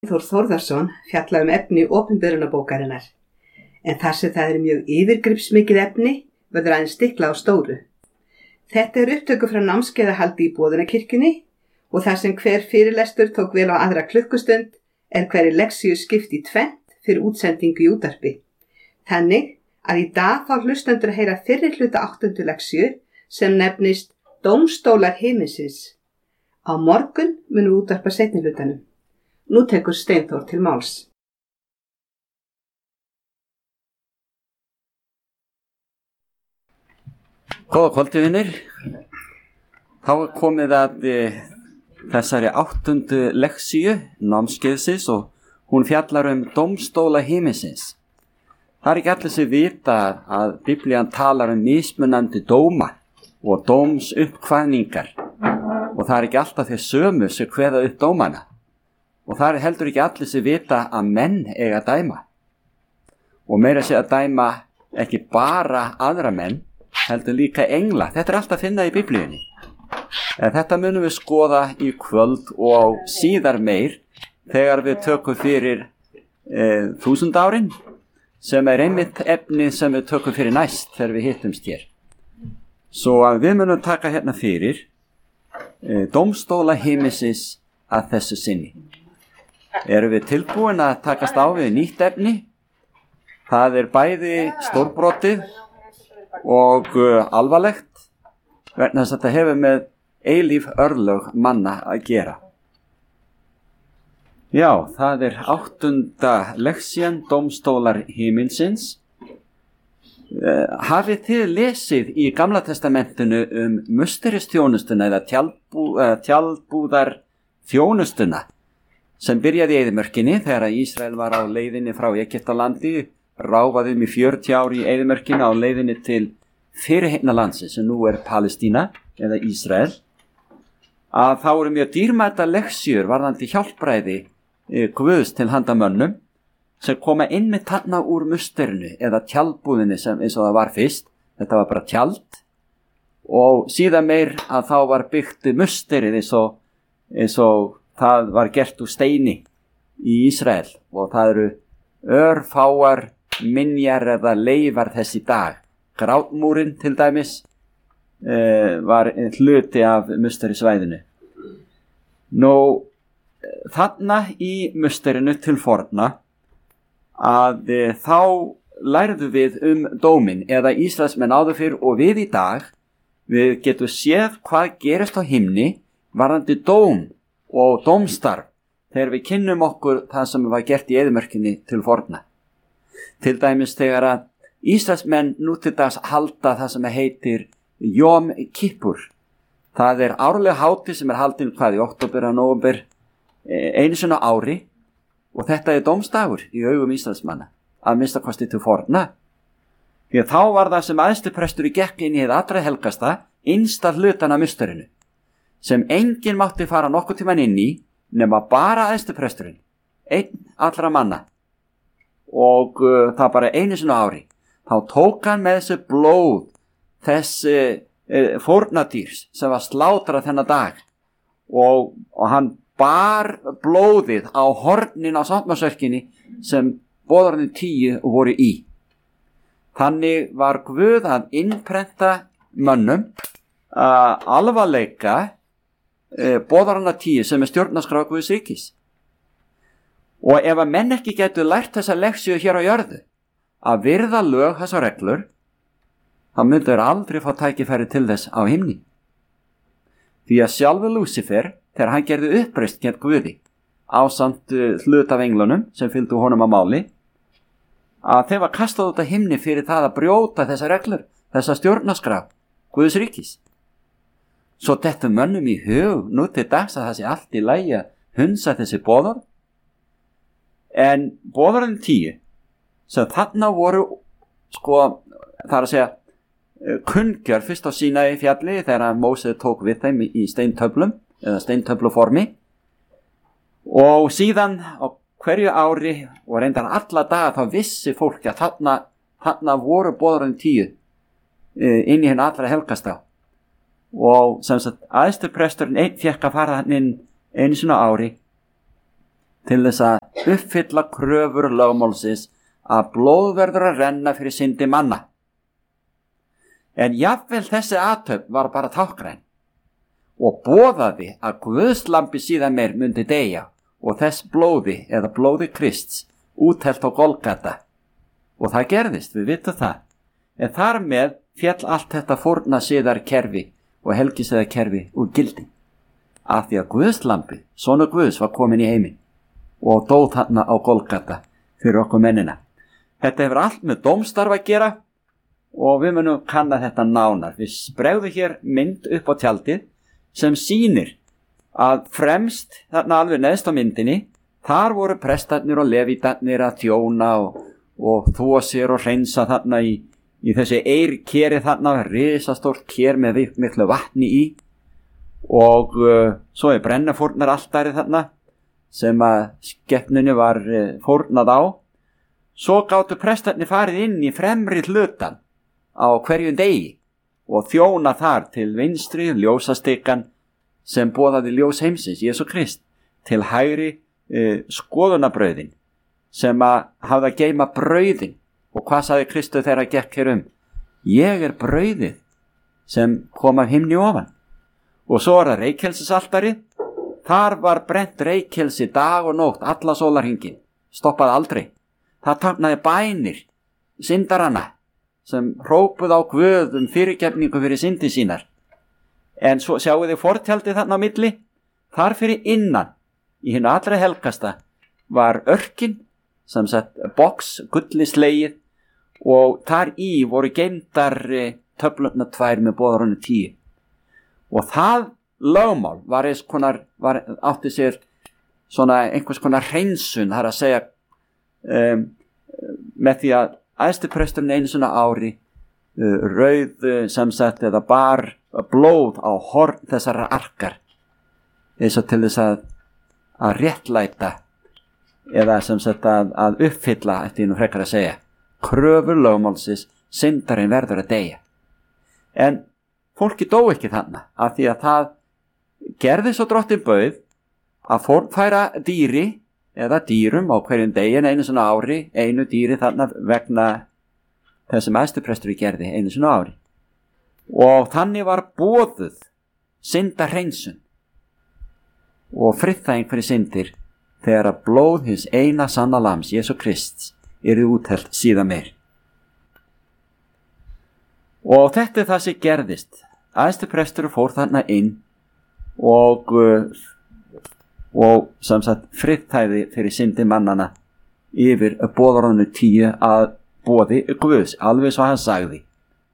Þór Þórðarson fjalla efni opinberunarbókarinnar, en þar sem það mjög yfirgripsmikið efni verður aðeins stiklað á stóru. Þetta upptöku frá námskeiðahaldi í Boðunarkirkjunni og þar sem hver fyrirlestur tók vel á aðra klukkustund hverri leksíu skipt í tvennt fyrir útsendingu í útvarpi. Þannig að í dag fá hlustendur að heyra fyrri hluta 8. leksíu sem nefnist Dómstólar himinsins. Á morgun munum við útvarpa seinni hlutanum. Nú tekur Steinþór til máls. Góða kvöldi, vinir. Þá komið að þessari 8. leksíu námskeiðsins og hún fjallar dómstóla himinsins. Það ekki allir sem vita að Biblían talar mismunandi dóma og dómsuppkvaðningar og það ekki alltaf þeir sömu sem kveða upp dómana. Og það heldur ekki allir sem vita að menn eiga að dæma. Og meira sé að dæma ekki bara aðra menn, heldur líka engla. Þetta alltaf að finna í Biblíunni. Þetta munum við skoða í kvöld og síðar meir þegar við tökum fyrir 1000 árin, sem einmitt efnið sem við tökum fyrir næst þegar við hittumst hér. Svo að við munum taka hérna fyrir dómstóla himinsins að þessu sinni. Erum við tilbúin að takast á við nýtt efni? Það bæði stórbrotið og alvarlegt vegna þess að þetta hefur með eilíf örlög manna að gera. Já, það 8. leksían Dómstólar himinsins. Hafið þið lesið í Gamla testamentinu musteristþjónustuna eða tjaldbúðar þjónustuna sem byrjaði í eyðimörkinni þegar að Ísrael var á leiðinni frá Egyptalandi, ráfaði í 40 ár í eyðimörkinni á leiðinni til fyrirheitna landsins sem nú Palestína eða Ísrael, að þá mjög dýrmæta leksíur varðandi hjálpræði Guðs til handa mönnum sem koma inn með þarna úr musterinu eða tjaldbúðinni sem eins og það var fyrst. Þetta var bara tjald og síðan meir að þá var byggt musterið eins og það var gert úr steini í Ísrael og það örfáar minjar eða leifar þessi dag. Grátmúrin til dæmis var hluti af musterisvæðinu. Nú, þarna í musterinu til forna að þá lærðu við dómin eða Ísraelsmenn áður fyrr og við í dag við getum séð hvað gerist á himni varðandi dóm og dómstarf þegar við kynnum okkur það sem var gert í eyðimörkinni til forna. Til dæmis þegar að Ísraelsmenn nú til dags halda það sem heitir Jom Kippur. Það árleg hátíð sem haldin í október og nóvember einu sinni á ári og þetta dómsdagur í augum Ísraelsmanna, að minnsta kosti til forna. Því að þá var það sem æðstiprestur gekk inn í hið allra helgasta innsta hlutan af musterinu, sem enginn mátti fara nokkuð tímann inn í nema bara æðstipresturinn, einn allra manna. Og það bara einu sinni á ári. Þá tók hann með þessu blóð þess fórnadýrs sem var slátrað þennan dag og hann bar blóðið á hornin á sáttmálsörkinni sem boðorðin 10 voru í. Þannig var Guð að innprenta mönnum alvarleika boðorðina 10 sem stjórnarskrá Guðs ríkis. Og ef að menn ekki getur lært þessa leksíu hér á jörðu að virða lög þessar reglur, þá myndu þeir aldrei fá tækifæri til þess á himni. Því að sjálfur Lúsifer, þegar hann gerði uppreist gegn Guði ásamt hluta af englunum sem fylgdu honum á máli, að þeir var kastað út af himni fyrir það að brjóta þessar reglur, þessa stjórnarskrá Guðs ríkis. Svo dettur mönnum í hug nú til dags að það sé allt í lagi að hunsa þessi boðorð. En boðorðin 10 sem þarna voru það að segja kunngjör fyrst á Sínaí fjalli þegar Móse tók við þeim í steintöflum eða steintöfluformi og síðan á hverju ári og reyndar alla daga þá vissi fólk að þarna voru boðorðin 10 inn í hinn allra helgastá og sem sagt æðstipresturinn einn fékk að fara hann inn einu sinni á ári til þess að uppfylla kröfur lögmálsins að blóð verður að renna fyrir syndi manna. En jafnvel þessi athöfn var bara táknræn og boðaði að Guðslambi síðan meir myndi deyja og þess blóði eða blóði Krists úthellt á Golgata. Og það gerðist, við vitum það. En þar með féll allt þetta fórnasiðarkerfi og helgisiðarkerfi úr gildi. Af því að Guðslambi, sonur Guðs, var komin í heiminn og dóð þarna á Golgata fyrir okkur mennina. Þetta hefur allt með dómstarf að gera og við munum kanna þetta nánar. Við bregðum hér mynd upp á tjaldið sem sýnir að fremst þarna alveg neðst á myndinni, þar voru prestarnir og levítarnir að þjóna og þvo sér og hreinsa þarna í þessi eirkeri þarna, risastórt ker með miklu vatni í og svo er brennafórnaraltarið þarna sem að skepnunni var fórnað á. Svo gátu prestarnir farið inn í fremri hlutan á hverjum degi og þjóna þar til vinstri ljósastikan sem boðaði ljós heimsins, Jesú Krist, til hægri skoðunabrauðin sem að hafði að geyma brauðin. Og hvað sagði Kristur þegar að gekk hér um? Ég er brauðið sem kom af himni ofan. Og svo er það reykelsisaltari. Þar var brent reykelsi dag og nótt, alla sólarhringinn, stoppaði aldrei. Það táknaði bænir syndaranna sem hrópuð á Guð fyrirgefningu fyrir syndi sínar. En svo sjáu þið fortjaldið þarna á milli. Þar fyrir innan, í hinu allra helgasta, var örkin, sem sagt box, gulli slegið, og þar í voru geymdar töflurnar 2 með boðorðinu 10. Og það lögmál var átti sér svona einhvers konar hreinsun, það er að segja, með því að æðstipresturinn einu svona ári rauð sem sagt eða bar blóð á horn þessara arkar eins og til þess að réttlæta eða sem sagt að uppfylla, eftir nú frekar að segja, kröfur lögmálsins, syndarinn verður að deyja. En fólki dó ekki þarna, af því að það gerði svo drottin bauð að fórnfæra dýri eða dýrum á hverjum degin einu svona ári, einu dýri þarna vegna þess sem æðstiprestur gerði einu svona ári. Og þannig var boðuð syndahreinsun og friðþæging fyrir syndir þegar að blóð hins eina sanna lams, Jesú Krists, úthellt síðan meir. Og þetta er það sem gerðist. Æðstiprestur fór þarna inn og sem sagt friðþægði fyrir syndi mannana yfir boðorðinu 10 að boði Guðs, alveg svo hann sagði.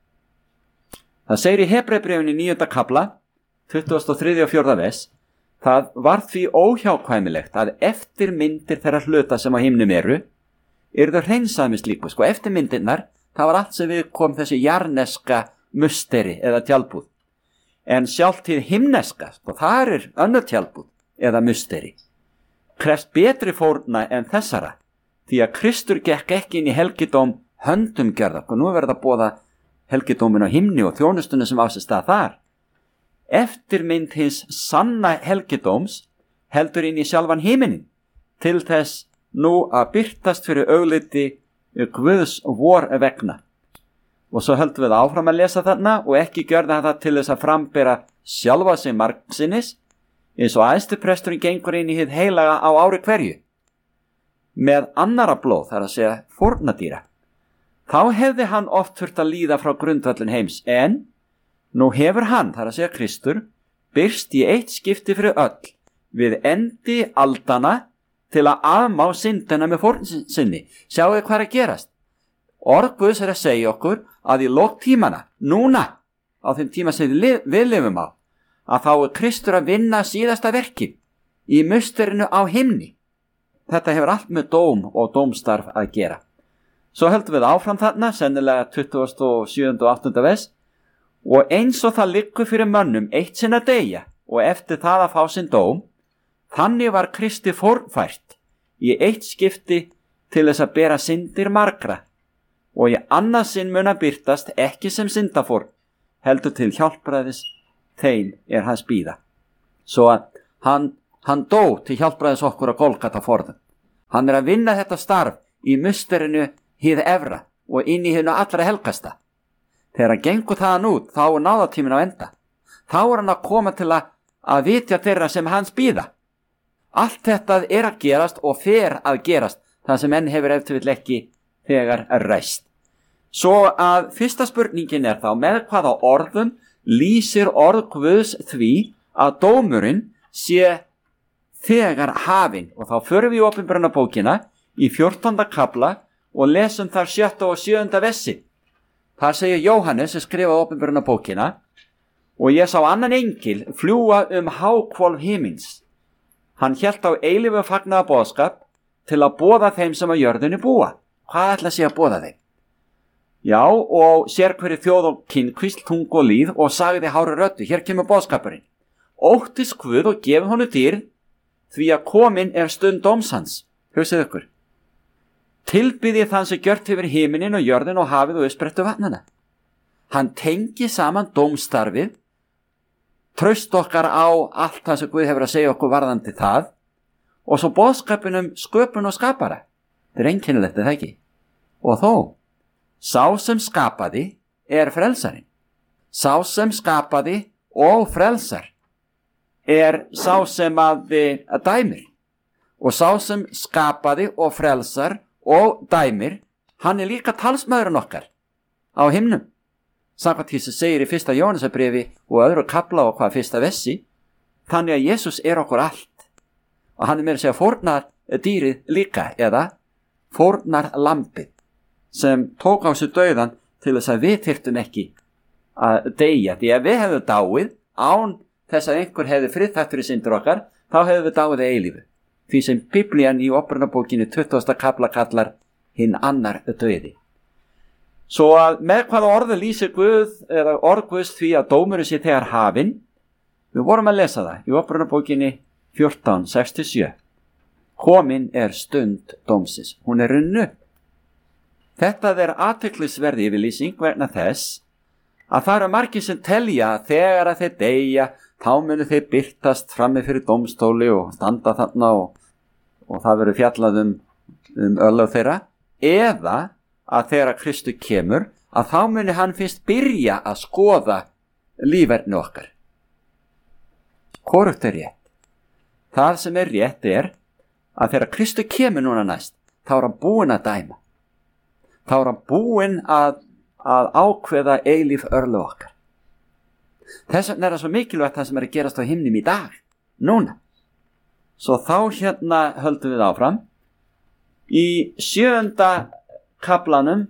Það segir í Hebreabréfinu 9. kafla 23. og 4. vers: það var því óhjákvæmilegt að eftirmyndir þeirra hluta sem á himnum yrðu hreinsaðar með slíku. Sko eftirmyndirnar, það var allt sem við kom þessi jarneska musteri eða tjaldbúð. En sjálft hið himneska, sko þar er önnur tjaldbúð eða musteri, krefst betri fórna en þessara, því að Kristur gekk ekki inn í helgidóm höndum gerða. Og nú verður það boða helgidómin á himni og þjónustunni sem á sér stað þar. Eftirmynd hins sanna helgidóms heldur inn í sjálfan himinin til þess nú að birtast fyrir augliti Guðs vor vegna. Og svo höldum við áfram að lesa þarna og ekki gjörða það til þess að frambera sjálfa sig margsinnis, eins og æðstipresturinn gengur inn í hið heilaga á ári hverju með annara blóð, þar að segja fórnadýra. Þá hefði hann oft þurft að líða frá grundvöllin heims, en nú hefur hann, þar að segja Kristur, birst í eitt skipti fyrir öll við endi aldana til að afmá syndina með fórnsinni. Sjáu þið hvað er að gerast? Orð Guðs er að segja okkur að í lok tímana, núna, á þeim tíma sem við lifum á, að þá er Kristur að vinna síðasta verki í musterinu á himni. Þetta hefur allt með dóm og dómstarf að gera. Svo höldum við áfram þarna, sennilega 27. og 8. vers, og eins og það liggur fyrir mönnum eitt sinn að deyja og eftir það að fá sinn dóm, þannig var Kristi fórnfært í eitt skipti til þess að bera syndir margra, og í annað sinn mun að birtast ekki sem syndafórn, heldur til hjálpræðis þeim er hans bíða. Svo að Hann dó til hjálpraðis okkur að Golgata forðum. Hann að vinna þetta starf í musterinu hið efra og inn í hinu allra helgasta. Þegar hann gengur þaðan út, þá náðatíminn á enda. Þá hann að koma til að vitja þeirra sem hans bíða. Allt þetta að gerast og fer að gerast, það sem enn hefur eftir vill ekki þegar ræst. Svo að fyrsta spurningin þá, með hvaða orðum lýsir orð Guðs því að dómurinn sé þegar hafinn? Og þá förum við í Opinberunarbókina í 14. kafla og lesum þar 7. og 7. versi. Þar segir Jóhannes sem skrifaði Opinberunarbókina: og ég sá annan engil fljúga háhvolf himins. Hann hélt á eilífu fagnaðarboðskap til að boða þeim sem á jörðinni búa. Hvað ætla sé að boða þeim? Já, og sérhverri þjóð og kynkvísl, tung og líð, og sagði hári röddu: hér kemur boðskapurinn. Óttist Guð og gefið honum dýrð, því að komin stund dóms hans. Hugsið ykkur. Tilbyðið þann sem gjört hefur himinin og jörðin og hafið og uppsprettu vatnana. Hann tengi saman dómstarfið, traust okkar á allt það sem Guð hefur að segja okkur varðandi það, og svo boðskapin sköpun og skapara. Þetta einkennilegt, það ekki? Og þó, sá sem skapaði frelsarinn. Sá sem skapaði og frelsar sá sem að dæmir. Og sá sem skapaði og frelsar og dæmir, hann líka talsmaðurinn okkar á himnum. Samkvæmt því sem segir í 1. Jóhannesarbréfi og öðru kafla og hvað 1. versi. Þannig að Jesús okkur allt. Og hann meira að segja fórnar dýrið líka, eða fórnar lambið, sem tók á sig dauðan til þess að við þyrftum ekki að deyja. Því að við hefðum dáið án þess að einhver hefði friðþættur í syndir okkar, þá hefðum við dáið eilífu. Því sem Biblían í Opinberunarbókinni 20. kafla kallar hinn annar dauði. Svo að með hvaða orðu lýsir Guð eða orð Guðs því að dómurinn sé þegar hafinn? Við vorum að lesa það í Opinberunarbókinni 14:6-7. Komin stund dómsins. Hún runnu. Þetta athyglisverð yfirlýsing vegna þess að það eru margir sem telja að þegar að þeir deyja, þá munu þeir birtast frammi fyrir dómstóli og standa þarna og það verður fjallað örlög þeirra, eða að þegar Kristur kemur, að þá muni hann fyrst byrja að skoða líferni okkar. Hvorugt rétt? Það sem rétt að þegar Kristur kemur núna næst, þá hann búinn að dæma. Þá hann búinn að ákveða eilíf örlög okkar. Þess vegna það svo mikilvægt það sem að gerast á himnum í dag, núna. Svo þá höldum við áfram. Í 14. kaflanum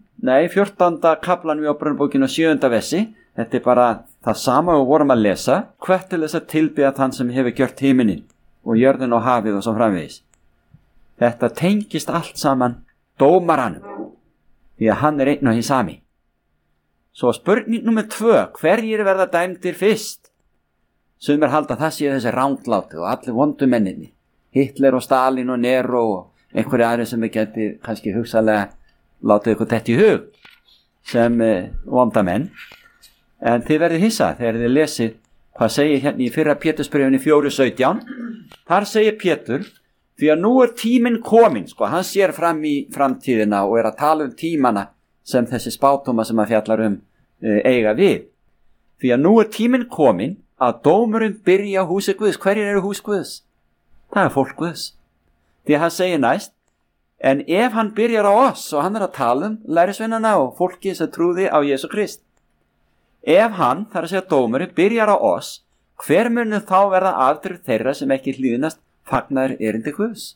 í Opinberunarbókinu 7. versi, þetta bara það sama og vorum að lesa, hvert til þess að tilbiðja þann sem hefur gjört himinin og jörðin og hafið og svo framvegis. Þetta tengist allt saman dómaranum, því að hann einn og hinn sami. Svo spurning nummer 2, hverjir verða dæmdir fyrst? Sumir halda það sé þessi rándlátu og allir vondu menninni, Hitler og Stalin og Nero og einhverju aðri sem við geti kannski hugsalega látið ykkur þetta í hug sem vonda menn. En þið verðið hissa þegar þið lesið hvað segir hérna í 1. Pétursbréfinu 4:17. Þar segir Pétur: því að nú tíminn kominn, hann sér fram í framtíðina og að tala tímana sem þessi spátuma sem að fjallar eiga við. Því að nú tíminn kominn að dómurinn byrja á húsi Guðs. Hverjir eru hús Guðs? Það fólk Guðs. Því að hann segir næst: en ef hann byrjar á oss, og hann að tala lærisveinana og fólki sem trúði á Jesú Krist, ef hann, þar að segja dómurinn, byrjar á oss, hver munu þá verða afdrif þeirra sem ekki hlýðnast fagnaðar erindi Guðs?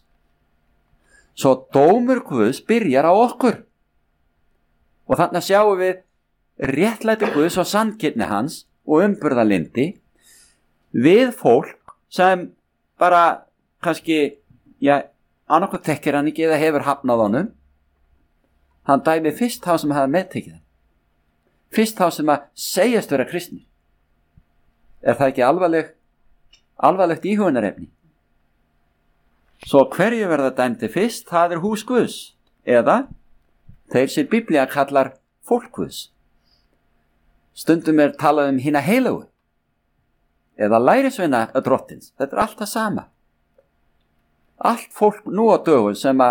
Svo dómur Guðs byrjar á okkur. Og þannig sjáum við réttlæti Guðs og sanngirni hans og umburðarlyndi við fólk sem bara kannski, annarkoð tekkir hann ekki eða hefur hafnað honum. Hann dæmi fyrst þá sem hafa meðtekið hann. Fyrst þá sem að segjast vera kristni. Það ekki alvarlegt íhugunarefni? Svo hverju verða dæmdi fyrst? Það hús Guðs, eða þeir sem Biblía kallar fólk Guðs. Stundum talað hina heilagu eða lærisveina drottins. Þetta allt það sama. allt fólk nú á dögum sem